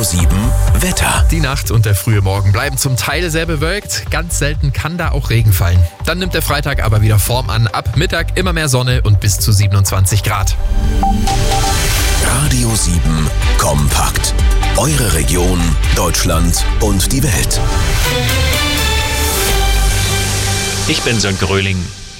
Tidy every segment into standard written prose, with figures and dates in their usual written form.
Radio 7 Wetter. Die Nacht und der frühe Morgen bleiben zum Teil sehr bewölkt. Ganz selten kann da auch Regen fallen. Dann nimmt der Freitag aber wieder Form an. Ab Mittag immer mehr Sonne und bis zu 27 Grad. Radio 7 kompakt. Eure Region, Deutschland und die Welt. Ich bin Sönke Röhling.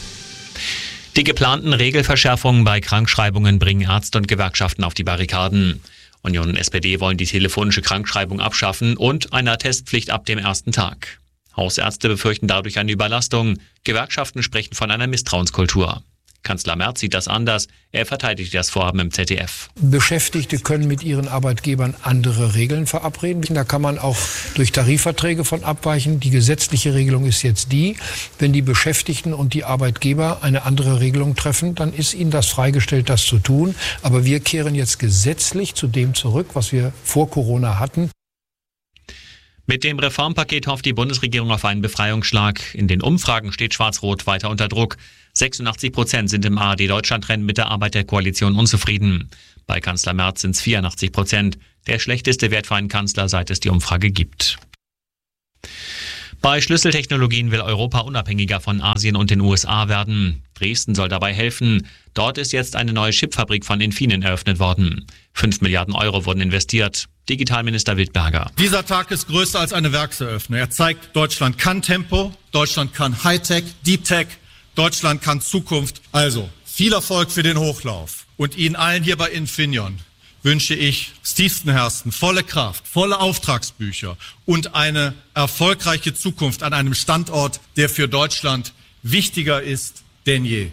Die geplanten Regelverschärfungen bei Krankschreibungen bringen Ärzte und Gewerkschaften auf die Barrikaden. Union und SPD wollen die telefonische Krankschreibung abschaffen und eine Attestpflicht ab dem ersten Tag. Hausärzte befürchten dadurch eine Überlastung. Gewerkschaften sprechen von einer Misstrauenskultur. Kanzler Merz sieht das anders. Er verteidigt das Vorhaben im ZDF. Beschäftigte können mit ihren Arbeitgebern andere Regeln verabreden. Da kann man auch durch Tarifverträge von abweichen. Die gesetzliche Regelung ist jetzt die, wenn die Beschäftigten und die Arbeitgeber eine andere Regelung treffen, dann ist ihnen das freigestellt, das zu tun. Aber wir kehren jetzt gesetzlich zu dem zurück, was wir vor Corona hatten. Mit dem Reformpaket hofft die Bundesregierung auf einen Befreiungsschlag. In den Umfragen steht Schwarz-Rot weiter unter Druck. 86% sind im ARD-Deutschland-Rennen mit der Arbeit der Koalition unzufrieden. Bei Kanzler Merz sind es 84%. Der schlechteste Wert für einen Kanzler, seit es die Umfrage gibt. Bei Schlüsseltechnologien will Europa unabhängiger von Asien und den USA werden. Dresden soll dabei helfen. Dort ist jetzt eine neue Chipfabrik von Infineon eröffnet worden. 5 Milliarden Euro wurden investiert. Digitalminister Wildberger. Dieser Tag ist größer als eine Werkseröffnung. Er zeigt, Deutschland kann Tempo, Deutschland kann Hightech, Deep Tech, Deutschland kann Zukunft. Also, viel Erfolg für den Hochlauf. Und Ihnen allen hier bei Infineon wünsche ich aus tiefstem Herzen volle Kraft, volle Auftragsbücher und eine erfolgreiche Zukunft an einem Standort, der für Deutschland wichtiger ist denn je.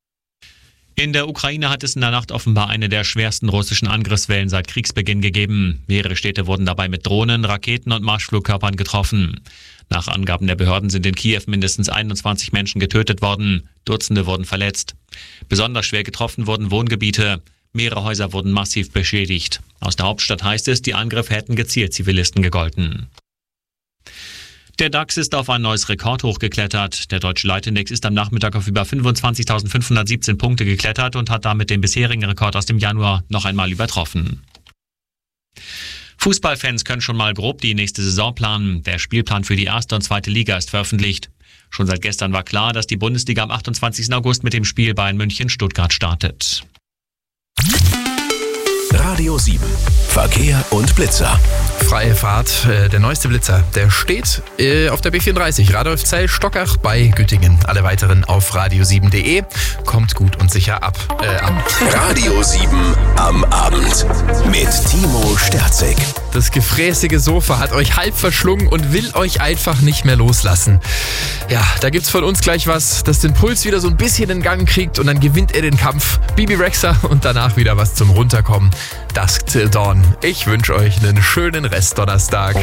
In der Ukraine hat es in der Nacht offenbar eine der schwersten russischen Angriffswellen seit Kriegsbeginn gegeben. Mehrere Städte wurden dabei mit Drohnen, Raketen und Marschflugkörpern getroffen. Nach Angaben der Behörden sind in Kiew mindestens 21 Menschen getötet worden. Dutzende wurden verletzt. Besonders schwer getroffen wurden Wohngebiete. Mehrere Häuser wurden massiv beschädigt. Aus der Hauptstadt heißt es, die Angriffe hätten gezielt Zivilisten gegolten. Der DAX ist auf ein neues Rekordhoch geklettert. Der deutsche Leitindex ist am Nachmittag auf über 25.517 Punkte geklettert und hat damit den bisherigen Rekord aus dem Januar noch einmal übertroffen. Fußballfans können schon mal grob die nächste Saison planen. Der Spielplan für die erste und zweite Liga ist veröffentlicht. Schon seit gestern war klar, dass die Bundesliga am 28. August mit dem Spiel Bayern München-Stuttgart startet. Radio 7 Verkehr und Blitzer. Freie Fahrt, der neueste Blitzer, der steht auf der B34 Radolfzell-Stockach bei Güttingen. Alle weiteren auf radio7.de. Kommt gut und sicher an. Radio 7 am Abend mit Timo Sterzig. Das gefräßige Sofa hat euch halb verschlungen und will euch einfach nicht mehr loslassen. Ja, da gibt's von uns gleich was, das den Puls wieder so ein bisschen in Gang kriegt und dann gewinnt er den Kampf. Bibi Rexha und danach wieder was zum Runterkommen. Dusk Till Dawn. Ich wünsche euch einen schönen Restdonnerstag.